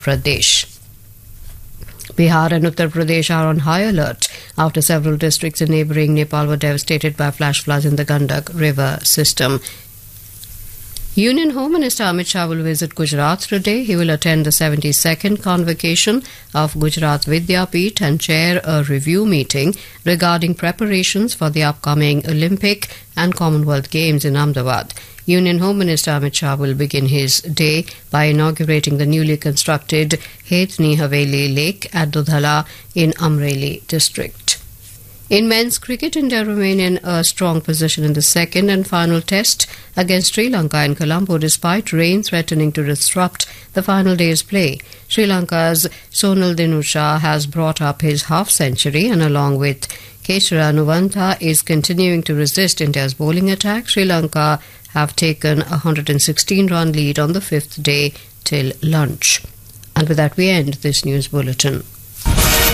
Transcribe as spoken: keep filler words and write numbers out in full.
Pradesh. Bihar and Uttar Pradesh are on high alert after several districts in neighbouring Nepal were devastated by flash floods in the Gandak river system. Union Home Minister Amit Shah will visit Gujarat today. He will attend the seventy-second convocation of Gujarat Vidyapeeth and chair a review meeting regarding preparations for the upcoming Olympic and Commonwealth Games in Ahmedabad. Union Home Minister Amit Shah will begin his day by inaugurating the newly constructed Hetni Haveli Lake at Dudhala in Amreli district. In men's cricket, India remain in a strong position in the second and final test against Sri Lanka in Colombo despite rain threatening to disrupt the final day's play. Sri Lanka's Sonal Dinusha has brought up his half-century and along with Keshara Nuvanta is continuing to resist India's bowling attack. Sri Lanka have taken a one hundred sixteen run lead on the fifth day till lunch. And with that we end this news bulletin.